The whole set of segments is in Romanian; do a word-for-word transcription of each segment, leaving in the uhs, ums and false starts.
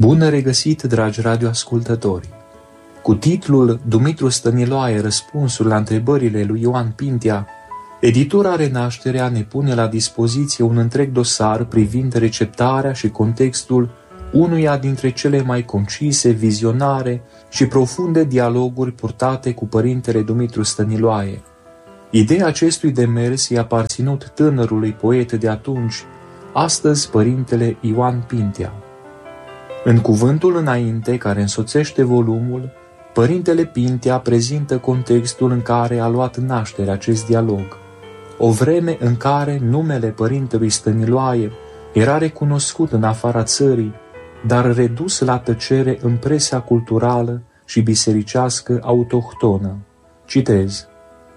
Bun regăsit, dragi radioascultători! Cu titlul Dumitru Stăniloae, răspunsul la întrebările lui Ioan Pintea, editura Renașterea ne pune la dispoziție un întreg dosar privind receptarea și contextul unuia dintre cele mai concise, vizionare și profunde dialoguri purtate cu părintele Dumitru Stăniloae. Ideea acestui demers i-a aparținut tânărului poet de atunci, astăzi părintele Ioan Pintea. În cuvântul înainte, care însoțește volumul, părintele Pintea prezintă contextul în care a luat naștere acest dialog, o vreme în care numele părintelui Stăniloae era recunoscut în afara țării, dar redus la tăcere în presa culturală și bisericească autohtonă. Citez: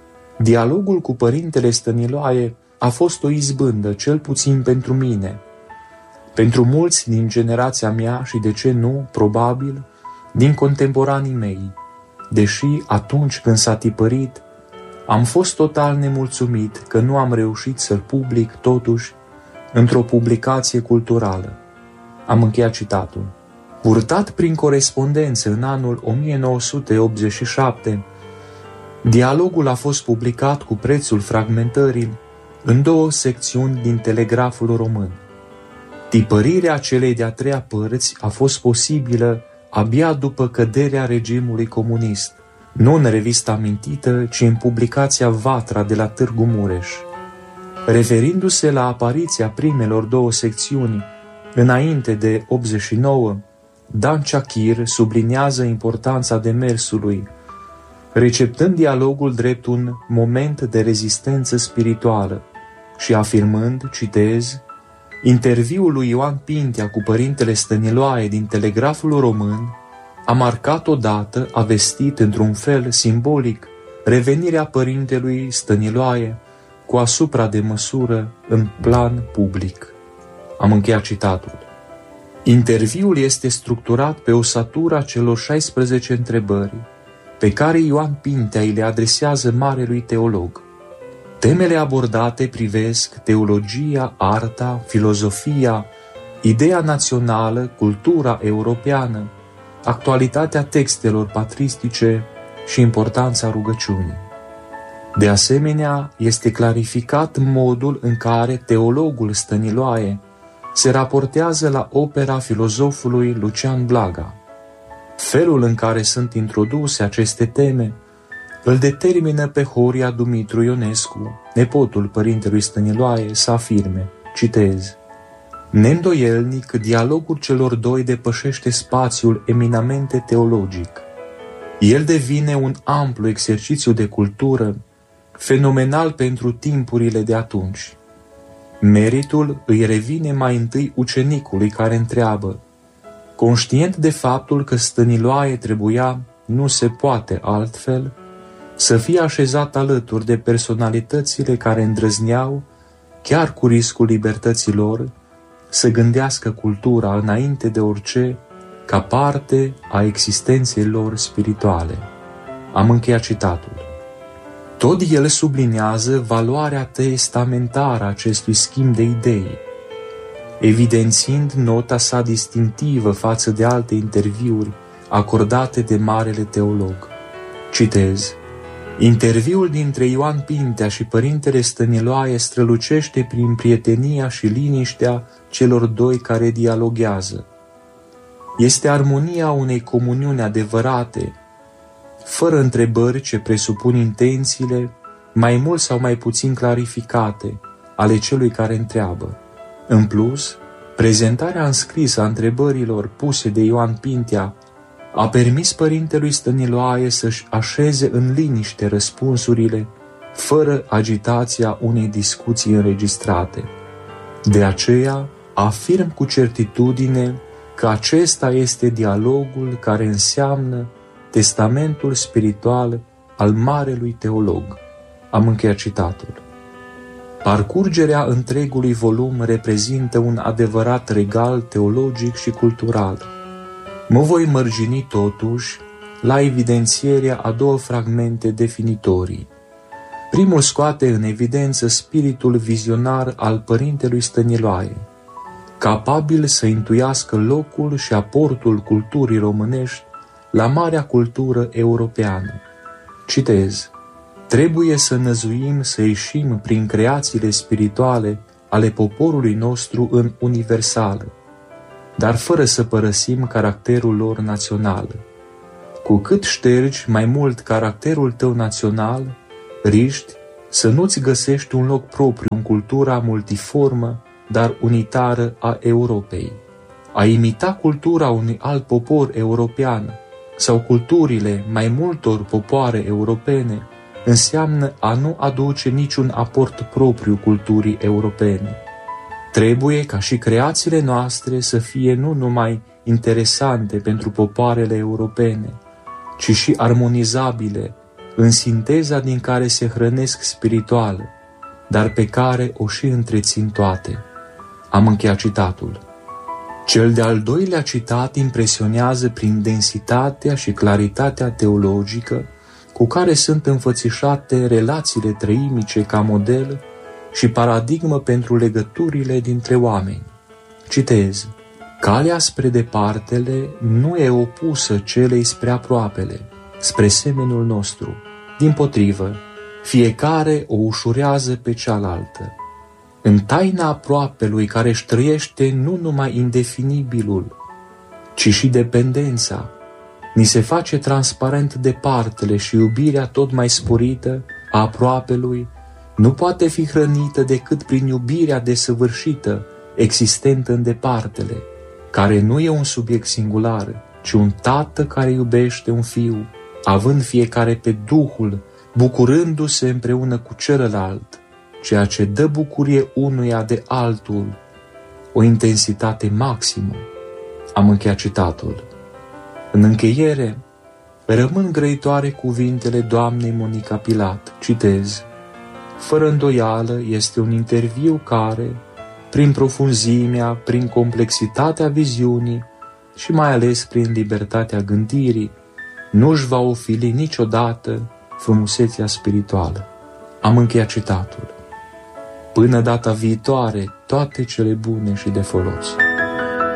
dialogul cu părintele Stăniloae a fost o izbândă, cel puțin pentru mine, pentru mulți din generația mea și, de ce nu, probabil, din contemporanii mei, deși atunci când s-a tipărit, am fost total nemulțumit că nu am reușit să-l public totuși într-o publicație culturală. Am încheiat citatul. Purtat prin corespondență în anul o mie nouă sute optzeci și șapte, dialogul a fost publicat cu prețul fragmentării în două secțiuni din Telegraful Român. Tipărirea celei de-a treia părți a fost posibilă abia după căderea regimului comunist, nu în revista amintită, ci în publicația Vatra de la Târgu Mureș. Referindu-se la apariția primelor două secțiuni înainte de optzeci și nouă, Dan Ciachir subliniază importanța demersului, receptând dialogul drept un moment de rezistență spirituală și afirmând, citez, interviul lui Ioan Pintea cu părintele Stăniloae din Telegraful Român a marcat odată, a vestit într-un fel simbolic revenirea părintelui Stăniloae cu asupra de măsură în plan public. Am încheiat citatul. Interviul este structurat pe osatura celor șaisprezece întrebări pe care Ioan Pintea îi le adresează marelui teolog. Temele abordate privesc teologia, arta, filozofia, ideea națională, cultura europeană, actualitatea textelor patristice și importanța rugăciunii. De asemenea, este clarificat modul în care teologul Stăniloae se raportează la opera filozofului Lucian Blaga. Felul în care sunt introduse aceste teme îl determină pe Horia Dumitru Ionescu, nepotul părintelui Stăniloae, să afirme, citez, neîndoielnic, dialogul celor doi depășește spațiul eminamente teologic. El devine un amplu exercițiu de cultură, fenomenal pentru timpurile de atunci. Meritul îi revine mai întâi ucenicului care întreabă, conștient de faptul că Stăniloae trebuia, nu se poate altfel, să fie așezat alături de personalitățile care îndrăzneau, chiar cu riscul libertății lor, să gândească cultura înainte de orice, ca parte a existenței lor spirituale. Am încheiat citatul. Tot el subliniază valoarea testamentară a acestui schimb de idei, evidențiind nota sa distinctivă față de alte interviuri acordate de marele teolog. Citez, interviul dintre Ioan Pintea și părintele Stăniloae strălucește prin prietenia și liniștea celor doi care dialoghează. Este armonia unei comuniuni adevărate, fără întrebări ce presupun intențiile, mai mult sau mai puțin clarificate, ale celui care întreabă. În plus, prezentarea înscrisă a întrebărilor puse de Ioan Pintea a permis părintelui Stăniloae să-și așeze în liniște răspunsurile, fără agitația unei discuții înregistrate. De aceea, afirm cu certitudine că acesta este dialogul care înseamnă testamentul spiritual al marelui teolog. Am încheiat citatul. Parcurgerea întregului volum reprezintă un adevărat regal teologic și cultural. Mă voi mărgini totuși la evidențierea a două fragmente definitorii. Primul scoate în evidență spiritul vizionar al părintelui Stăniloae. capabil să intuiască locul și aportul culturii românești la marea cultură europeană. Citez: trebuie să năzuim să ieșim prin creațiile spirituale ale poporului nostru în universală, dar fără să părăsim caracterul lor național. Cu cât ștergi mai mult caracterul tău național, riști să nu-ți găsești un loc propriu în cultura multiformă, dar unitară a Europei. A imita cultura unui alt popor european sau culturile mai multor popoare europene înseamnă a nu aduce niciun aport propriu culturii europene. Trebuie ca și creațiile noastre să fie nu numai interesante pentru popoarele europene, ci și armonizabile în sinteza din care se hrănesc spiritual, dar pe care o și întrețin toate. Am încheiat citatul. Cel de-al doilea citat impresionează prin densitatea și claritatea teologică cu care sunt înfățișate relațiile trăimice ca model și paradigmă pentru legăturile dintre oameni. Citez: calea spre departele nu e opusă celei spre aproapele, spre semenul nostru. Dimpotrivă, fiecare o ușurează pe cealaltă. În taina aproapelui care își trăiește nu numai indefinibilul, ci și dependența, ni se face transparent departele și iubirea tot mai sporită a aproapelui nu poate fi hrănită decât prin iubirea desăvârșită existentă în departele, care nu e un subiect singular, ci un tată care iubește un fiu, având fiecare pe Duhul, bucurându-se împreună cu celălalt, ceea ce dă bucurie unuia de altul, o intensitate maximă. Am încheiat citatul. În încheiere, rămân grăitoare cuvintele doamnei Monica Pilat. Citez: fără îndoială este un interviu care, prin profunzimea, prin complexitatea viziunii și mai ales prin libertatea gândirii, nu își va ofili niciodată frumusețea spirituală. Am încheiat citatul. Până data viitoare, toate cele bune și de folos.